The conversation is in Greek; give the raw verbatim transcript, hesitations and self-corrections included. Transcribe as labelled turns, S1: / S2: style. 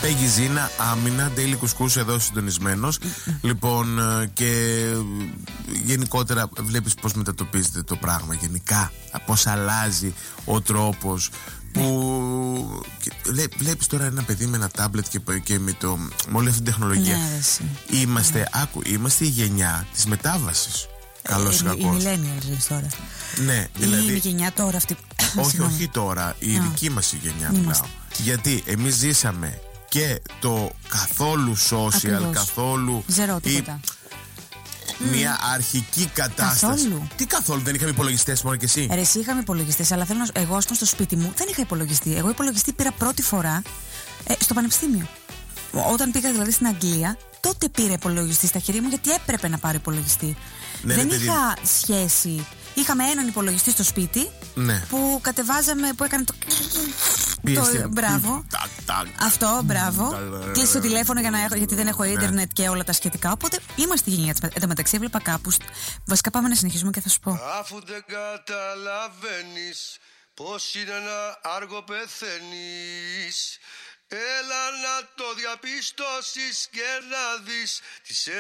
S1: Πέγγι Ζήνα, Άμυνα, Ντέιλι Κουσκούς εδώ συντονισμένος. Λοιπόν, και γενικότερα βλέπεις πώς μετατοπίζεται το πράγμα. Γενικά, πώς αλλάζει ο τρόπος που βλέπεις τώρα ένα παιδί με ένα τάμπλετ και, και με, το, με όλη αυτή την τεχνολογία.
S2: Ναι,
S1: είμαστε,
S2: ναι.
S1: άκου, είμαστε η γενιά της μετάβασης. Καλώς ή κακώς.
S2: Οι millennials τώρα.
S1: Ναι, δηλαδή.
S2: Η γενιά τώρα αυτή.
S1: Όχι, όχι τώρα. Η
S2: Α.
S1: δική μας η γενιά μιλάω. Γιατί εμείς ζήσαμε και το καθόλου social,
S2: Ακριβώς.
S1: καθόλου.
S2: Ζερό τίποτα.
S1: Μια mm. αρχική κατάσταση.
S2: Καθόλου.
S1: Τι καθόλου, δεν είχαμε υπολογιστές μόνο και εσύ?
S2: Ρε, εσύ είχαμε υπολογιστές, αλλά θέλω να. Εγώ, ας πούμε, στο σπίτι μου δεν είχα υπολογιστή. Εγώ υπολογιστή πήρα πρώτη φορά ε, στο πανεπιστήμιο. Όταν πήγα δηλαδή στην Αγγλία, τότε πήρα υπολογιστή στα χέρια μου, γιατί έπρεπε να πάρω υπολογιστή.
S1: Ναι,
S2: δεν
S1: ναι,
S2: είχα παιδί. σχέση. Είχαμε έναν υπολογιστή στο σπίτι,
S1: ναι.
S2: που κατεβάζαμε, που έκανε το.
S1: το
S2: μπράβο.
S1: Τακ, τακ.
S2: Αυτό, μπράβο. Κλείσε το τηλέφωνο για να έχω, γιατί δεν έχω ίντερνετ, ναι. και όλα τα σχετικά. Οπότε είμαστε η γενιά της. Εν τω μεταξύ, έβλεπα κάπου. Βασικά, πάμε να συνεχίσουμε και θα σου πω.
S3: Αφού δεν καταλαβαίνεις πώς είναι να άργο πεθαίνεις, έλα να το διαπιστώσεις και να δεις τι σε